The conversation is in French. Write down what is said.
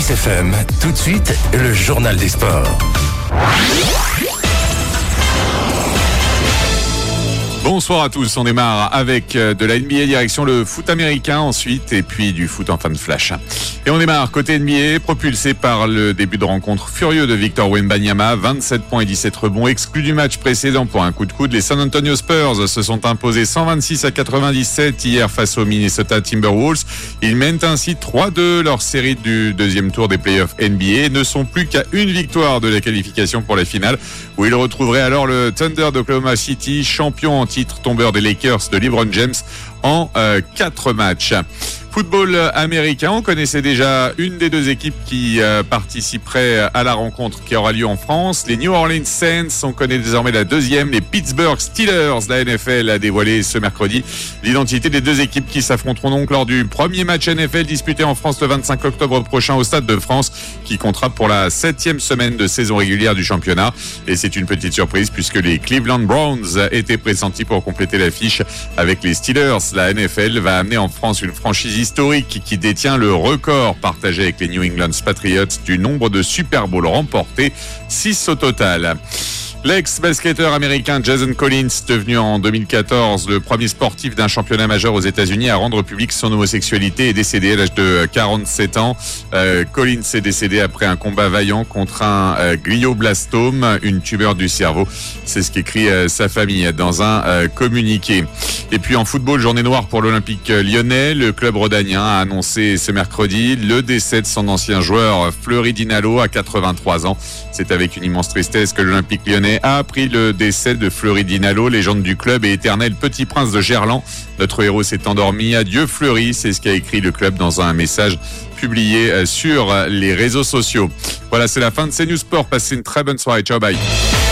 Kiss FM, tout de suite, le journal des sports. Bonsoir à tous, on démarre avec de la NBA direction le foot américain ensuite et puis du foot en fin de flash. Et on démarre côté NBA, propulsé par le début de rencontre furieux de Victor Wembanyama, 27 points et 17 rebonds exclus du match précédent pour un coup de coude. Les San Antonio Spurs se sont imposés 126-97 hier face aux Minnesota Timberwolves. Ils mènent ainsi 3-2 leur série du deuxième tour des playoffs NBA et ne sont plus qu'à une victoire de la qualification pour la finale où ils retrouveraient alors le Thunder d'Oklahoma City, champion en titre tombeur des Lakers de LeBron James en 4 matchs. Football américain, on connaissait déjà une des deux équipes qui participerait à la rencontre qui aura lieu en France. Les New Orleans Saints, on connaît désormais la deuxième. Les Pittsburgh Steelers, la NFL a dévoilé ce mercredi l'identité des deux équipes qui s'affronteront donc lors du premier match NFL disputé en France le 25 octobre prochain au Stade de France, qui comptera pour la 7e semaine de saison régulière du championnat. Et c'est une petite surprise puisque les Cleveland Browns étaient pressentis pour compléter l'affiche avec les Steelers. La NFL va amener en France une franchise historique qui détient le record partagé avec les New England Patriots du nombre de Super Bowls remportés, 6 au total. L'ex-basketteur américain Jason Collins, devenu en 2014 le premier sportif d'un championnat majeur aux États-Unis à rendre public son homosexualité, est décédé à l'âge de 47 ans. Collins est décédé après un combat vaillant contre un glioblastome, une tumeur du cerveau. C'est ce qu'écrit sa famille dans un communiqué. Et puis en football, journée noire pour l'Olympique lyonnais. Le club rhodanien a annoncé ce mercredi le décès de son ancien joueur Fleury Dinalo à 83 ans. C'est avec une immense tristesse que l'Olympique lyonnais a appris le décès de Fleury Dinalo, légende du club et éternel petit prince de Gerland. Notre héros s'est endormi. Adieu Fleury, c'est ce qu'a écrit le club dans un message publié sur les réseaux sociaux. Voilà, c'est la fin de CNews Sport. Passez une très bonne soirée. Ciao, bye.